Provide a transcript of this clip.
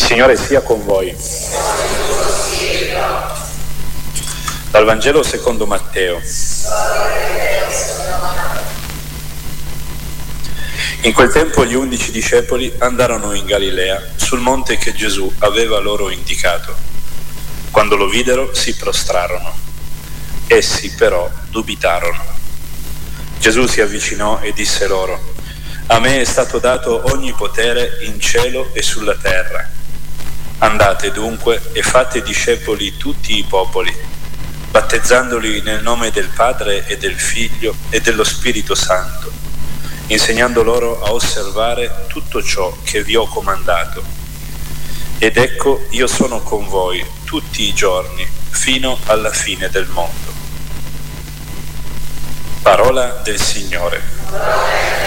Signore sia con voi. Dal Vangelo secondo Matteo. In quel tempo gli 11 discepoli andarono in Galilea, sul monte che Gesù aveva loro indicato. Quando lo videro si prostrarono. Essi però dubitarono. Gesù si avvicinò e disse loro: «A me è stato dato ogni potere in cielo e sulla terra. Andate dunque e fate discepoli tutti i popoli, battezzandoli nel nome del Padre e del Figlio e dello Spirito Santo, insegnando loro a osservare tutto ciò che vi ho comandato. Ed ecco, io sono con voi tutti i giorni fino alla fine del mondo». Parola del Signore.